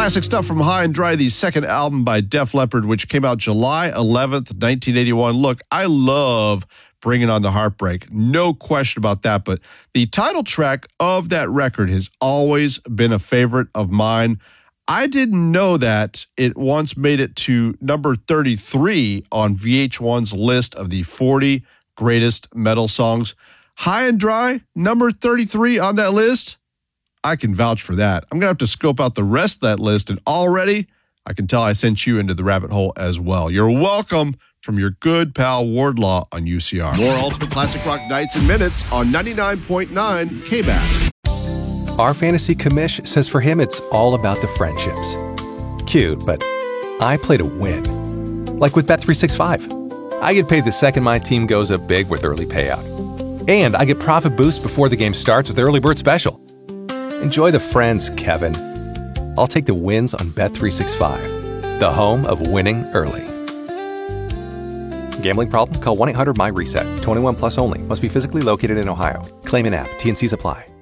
Classic stuff from High and Dry, the second album by Def Leppard, which came out July 11th, 1981. Look, I love Bringing on the Heartbreak. No question about that. But the title track of that record has always been a favorite of mine. I didn't know that it once made it to number 33 on VH1's list of the 40 greatest metal songs. High and Dry, number 33 on that list. I can vouch for that. I'm going to have to scope out the rest of that list, and already I can tell I sent you into the rabbit hole as well. You're welcome from your good pal Wardlaw on UCR. More Ultimate Classic Rock Nights and Minutes on 99.9 KBAS. Our fantasy commish says for him it's all about the friendships. Cute, but I play to win. Like with Bet365. I get paid the second my team goes up big with early payout. And I get profit boost before the game starts with Early Bird Special. Enjoy the friends, Kevin. I'll take the wins on Bet365, the home of winning early. Gambling problem? Call 1-800-MY-RESET. 21 plus only. Must be physically located in Ohio. Claim in app. T&Cs apply.